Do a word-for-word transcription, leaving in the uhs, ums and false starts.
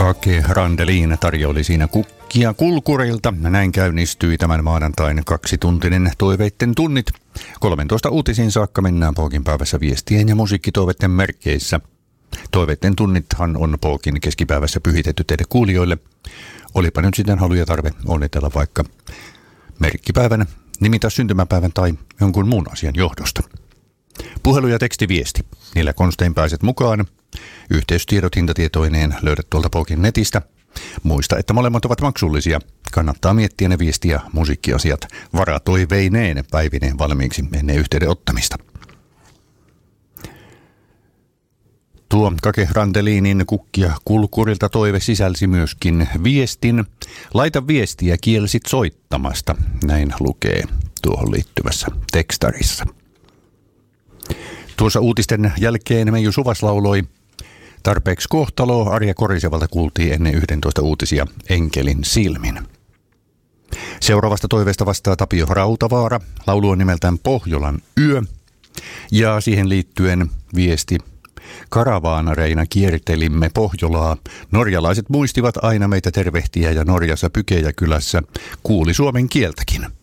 Kake Randelin tarjoili siinä kukkia kulkureilta. Näin käynnistyi tämän maanantain kaksituntinen toiveitten tunnit. kolmetoista uutisiin saakka mennään Pookin päivässä viestien ja musiikkitoiveitten merkeissä. Toiveitten tunnithan on Pookin keskipäivässä pyhitetty teille kuulijoille. Olipa nyt sitten halu ja tarve onnitella vaikka merkkipäivän, nimitä syntymäpäivän tai jonkun muun asian johdosta. Puhelu ja tekstiviesti. Niillä konstein pääset mukaan. Yhteystiedot hintatietoineen löydät tuolta Pookin netistä. Muista, että molemmat ovat maksullisia. Kannattaa miettiä ne viesti- ja musiikkiasiat varatoiveineen päivineen valmiiksi ennen yhteyden ottamista. Tuo Kake Randelinin kukkia kulkurilta toive sisälsi myöskin viestin. Laita viestiä kielsit soittamasta. Näin lukee tuohon liittyvässä tekstarissa. Tuossa uutisten jälkeen Meiju Suvas lauloi tarpeeksi kohtaloa. Arja Korisevalta kuultiin ennen yksitoista uutisia Enkelin silmin. Seuraavasta toiveesta vastaa Tapio Rautavaara. Laulu on nimeltään Pohjolan yö. Ja siihen liittyen viesti. Karavaanareina kiertelimme Pohjolaa. Norjalaiset muistivat aina meitä tervehtiä ja Norjassa Pykejä kylässä kuuli suomen kieltäkin.